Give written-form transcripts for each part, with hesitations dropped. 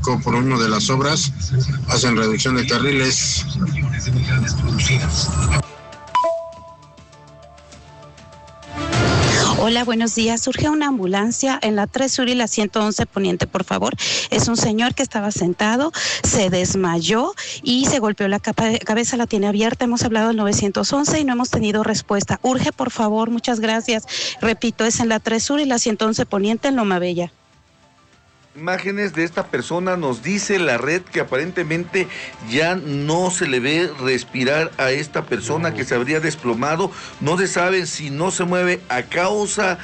tráfico por uno de las obras, hacen reducción de carriles. Hola, buenos días. Surge una ambulancia en la 3 Sur y la 111 Poniente, por favor. Es un señor que estaba sentado, se desmayó y se golpeó la cabeza, la tiene abierta. Hemos hablado al 911 y no hemos tenido respuesta. Urge, por favor, muchas gracias. Repito, es en la 3 Sur y la 111 Poniente en Loma Bella. Imágenes de esta persona, nos dice la red que aparentemente ya no se le ve respirar a esta persona, que se habría desplomado. No se sabe si no se mueve a causa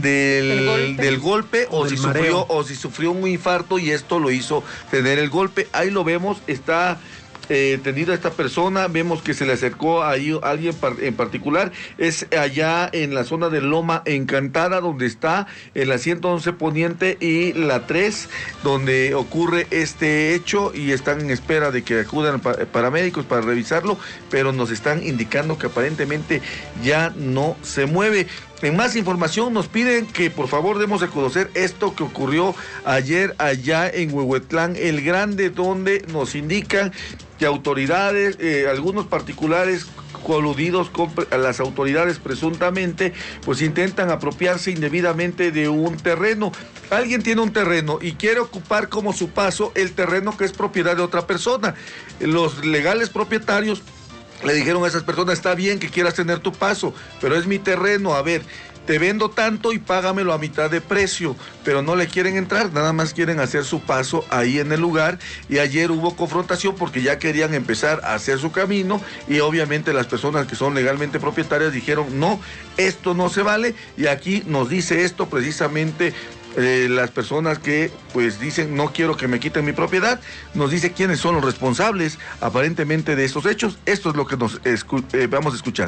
del golpe o si sufrió un infarto y esto lo hizo tener el golpe. Ahí lo vemos, está tendida esta persona, vemos que se le acercó ahí alguien en particular, es allá en la zona de Loma Encantada, donde está en la 111 Poniente y la 3, donde ocurre este hecho, y están en espera de que acudan paramédicos para revisarlo, pero nos están indicando que aparentemente ya no se mueve. En más información nos piden que por favor demos a conocer esto que ocurrió ayer allá en Huehuetlán el Grande, donde nos indican que autoridades, algunos particulares coludidos con las autoridades presuntamente, pues intentan apropiarse indebidamente de un terreno. Alguien tiene un terreno y quiere ocupar como su paso el terreno que es propiedad de otra persona. Los legales propietarios le dijeron a esas personas: está bien que quieras tener tu paso, pero es mi terreno, a ver, te vendo tanto y págamelo a mitad de precio, pero no le quieren entrar, nada más quieren hacer su paso ahí en el lugar, y ayer hubo confrontación porque ya querían empezar a hacer su camino, y obviamente las personas que son legalmente propietarias dijeron: no, esto no se vale, y aquí nos dice esto precisamente las personas que pues dicen: no quiero que me quiten mi propiedad. Nos dice quiénes son los responsables aparentemente de estos hechos. Esto es lo que nos vamos a escuchar.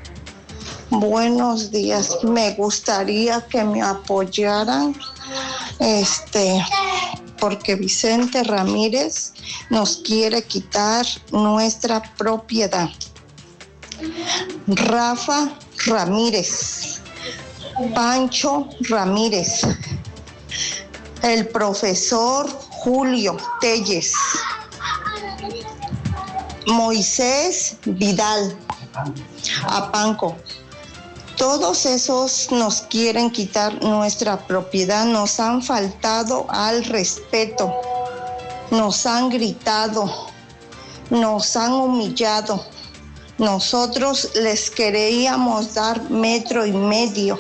Buenos días, me gustaría que me apoyaran, porque Vicente Ramírez nos quiere quitar nuestra propiedad. Rafa Ramírez, Pancho Ramírez, el profesor Julio Telles, Moisés Vidal, Apanco. Todos esos nos quieren quitar nuestra propiedad, nos han faltado al respeto, nos han gritado, nos han humillado. Nosotros les queríamos dar 1.5 metros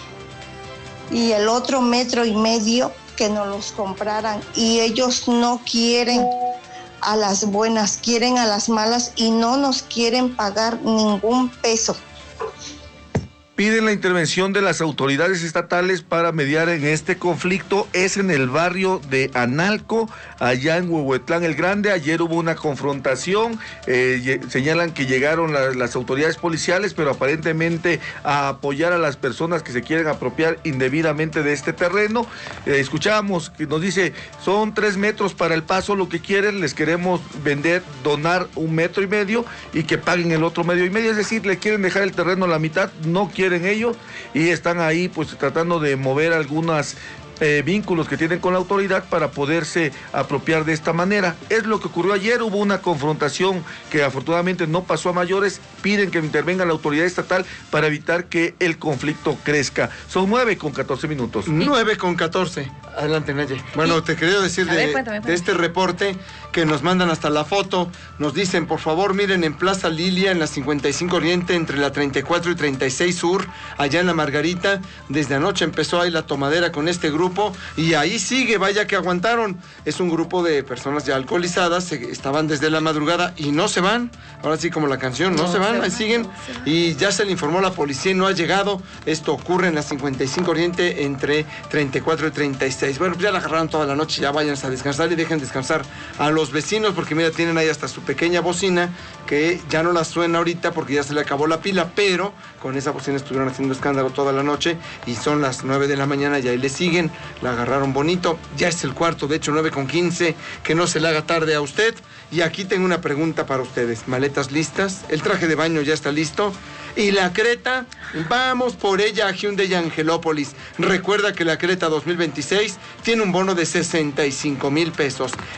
y el otro 1.5 metros que nos los compraran, y ellos no quieren a las buenas, quieren a las malas y no nos quieren pagar ningún peso. Piden la intervención de las autoridades estatales para mediar en este conflicto. Es en el barrio de Analco, allá en Huehuetlán el Grande. Ayer hubo una confrontación, señalan que llegaron las autoridades policiales, pero aparentemente a apoyar a las personas que se quieren apropiar indebidamente de este terreno. Escuchábamos que nos dice: son 3 metros para el paso, lo que quieren, les queremos vender, donar 1,5 metros y que paguen el otro 1,5 metros. Es decir, le quieren dejar el terreno a la mitad, no quieren ellos, y están ahí pues tratando de mover algunas vínculos que tienen con la autoridad para poderse apropiar de esta manera. Es lo que ocurrió ayer. Hubo una confrontación que afortunadamente no pasó a mayores. Piden que intervenga la autoridad estatal para evitar que el conflicto crezca. Son 9:14. 9:14. Adelante, Naye. Bueno, te quería decir de este reporte que nos mandan hasta la foto. Nos dicen: por favor, miren, en Plaza Lilia, en la 55 Oriente, entre la 34 y 36 Sur, allá en la Margarita, desde anoche empezó ahí la tomadera con este grupo, y ahí sigue, vaya que aguantaron. Es un grupo de personas ya alcoholizadas, estaban desde la madrugada y no se van. Ahora sí, como la canción, no se van, ahí siguen. Y ya se le informó a la policía y no ha llegado. Esto ocurre en la 55 Oriente, entre 34 y 36. Bueno, pues ya la agarraron toda la noche, ya vayan a descansar y dejen descansar a los vecinos, porque mira, tienen ahí hasta su pequeña bocina, que ya no la suena ahorita porque ya se le acabó la pila, pero con esa bocina estuvieron haciendo escándalo toda la noche, y son las 9 de la mañana y ahí le siguen. La agarraron bonito, ya es el cuarto, de hecho 9:15, que no se le haga tarde a usted. Y aquí tengo una pregunta para ustedes: maletas listas, el traje de baño ya está listo, y la Creta, vamos por ella a Hyundai Angelópolis. Recuerda que la Creta 2026 tiene un bono de 65,000 pesos.